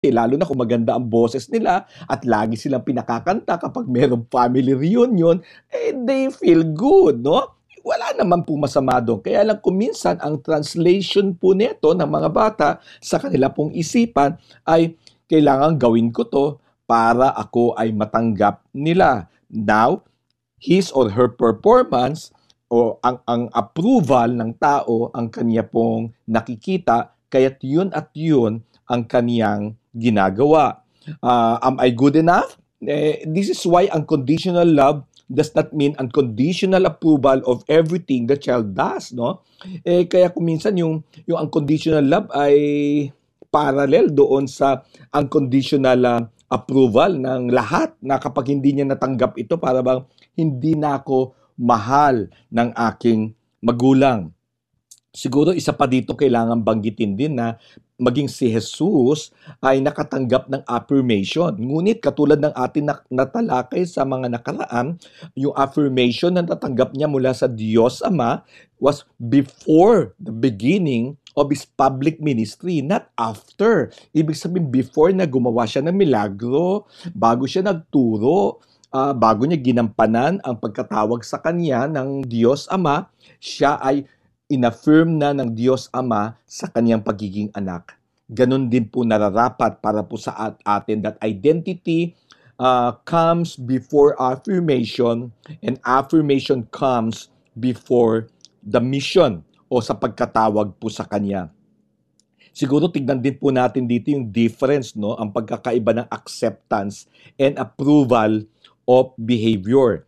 lalo na kung maganda ang boses nila at lagi silang pinakakanta kapag merong family reunion, they feel good, no? Wala naman po masama doon. Kaya lang kung minsan ang translation po nito ng mga bata sa kanila pong isipan ay kailangan gawin ko to para ako ay matanggap nila. Now, his or her performance o ang approval ng tao ang kanya pong nakikita, kaya't yun at yun ang kaniyang ginagawa. Am I good enough? This is why unconditional love does not mean unconditional approval of everything the child does, no? Kaya kung minsan yung unconditional love ay parallel doon sa unconditional approval ng lahat na kapag hindi niya natanggap ito, para bang hindi na ako mahal ng aking magulang. Siguro isa pa dito kailangan banggitin din na maging si Jesus ay nakatanggap ng affirmation. Ngunit katulad ng atin natalakay sa mga nakaraan, yung affirmation na natanggap niya mula sa Diyos Ama was before the beginning of his public ministry, not after. Ibig sabihin, before na gumawa siya ng milagro, bago siya nagturo, bago niya ginampanan ang pagkatawag sa kanya ng Diyos Ama, siya ay inaffirm na ng Diyos Ama sa kanyang pagiging anak. Ganon din po nararapat para po sa atin that identity comes before affirmation and affirmation comes before the mission o sa pagkatawag po sa kanya. Siguro tignan din po natin dito yung difference, no? Ang pagkakaiba ng acceptance and approval of behavior.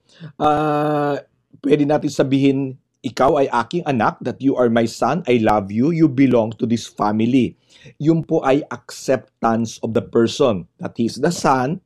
Pwede natin sabihin, ikaw ay aking anak, that you are my son, I love you, you belong to this family. Yun po ay acceptance of the person, that he is the son,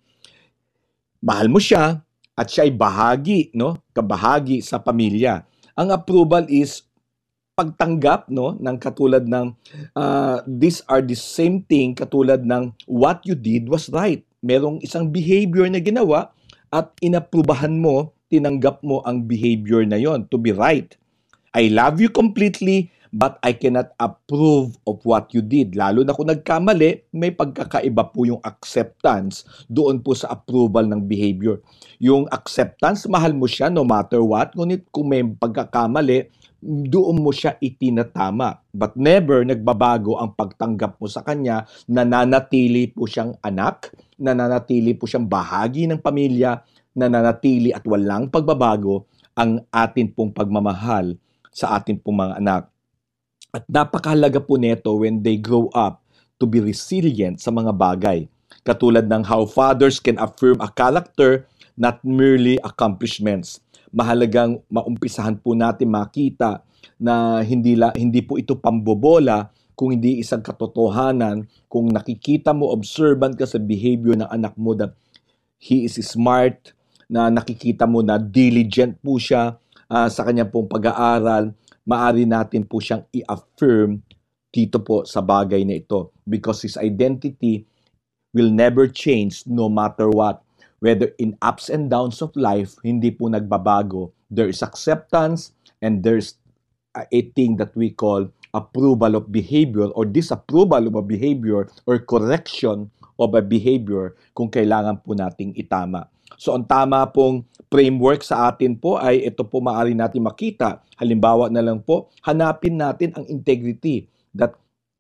mahal mo siya, at siya ay bahagi, no? Kabahagi sa pamilya. Ang approval is pagtanggap, no, ng katulad ng these are the same thing, katulad ng what you did was right. Merong isang behavior na ginawa at inaprubahan mo, tinanggap mo ang behavior na yon to be right. I love you completely, but I cannot approve of what you did. Lalo na kung nagkamali, may pagkakaiba po yung acceptance doon po sa approval ng behavior. Yung acceptance, mahal mo siya no matter what, ngunit kung may pagkakamali, doon mo siya itinatama. But never nagbabago ang pagtanggap mo sa kanya, nananatili po siyang anak, nananatili po siyang bahagi ng pamilya, nananatili at walang pagbabago ang atin pong pagmamahal sa atin pong mga anak. At napakahalaga po nito when they grow up to be resilient sa mga bagay. Katulad ng how fathers can affirm a character, not merely accomplishments. Mahalagang maumpisahan po natin makita na hindi po ito pambobola, kung hindi isang katotohanan. Kung nakikita mo, observant ka sa behavior ng anak mo that he is smart, na nakikita mo na diligent po siya sa kanyang pong pag-aaral, maaari natin po siyang i-affirm dito po sa bagay na ito, because his identity will never change no matter what. Whether in ups and downs of life, hindi po nagbabago. There is acceptance and there's a thing that we call approval of behavior or disapproval of a behavior or correction of a behavior kung kailangan po nating itama. So ang tama pong framework sa atin po ay ito po maaari natin makita. Halimbawa na lang po, hanapin natin ang integrity that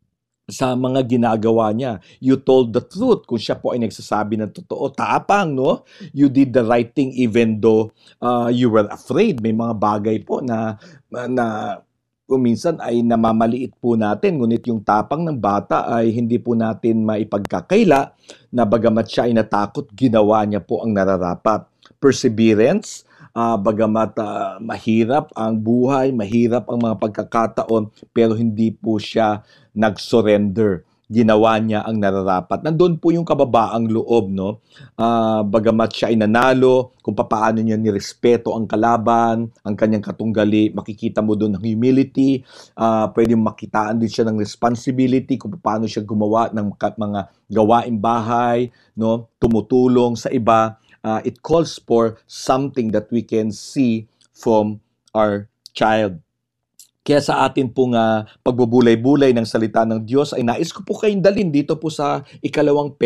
sa mga ginagawa niya. You told the truth kung siya po ay nagsasabi ng totoo. Tapang, no? You did the right thing even though you were afraid. May mga bagay po na minsan ay namamaliit po natin, ngunit yung tapang ng bata ay hindi po natin maipagkakaila na bagamat siya ay natakot, ginawa niya po ang nararapat. Perseverance, bagamat mahirap ang buhay, mahirap ang mga pagkakataon, pero hindi po siya nag-surrender. Ginawa niya ang nararapat. Nandun po yung kababaang loob, no? Bagamat siya ay nanalo, kung paano niya nirespeto ang kalaban, ang kanyang katunggali, makikita mo doon ang humility, pwedeng makitaan din siya ng responsibility, kung paano siya gumawa ng mga gawaing bahay, no? Tumutulong sa iba. It calls for something that we can see from our child. Kaya sa atin pong pagbubulay-bulay ng salita ng Diyos ay nais ko po kayong dalhin dito po sa ikalawang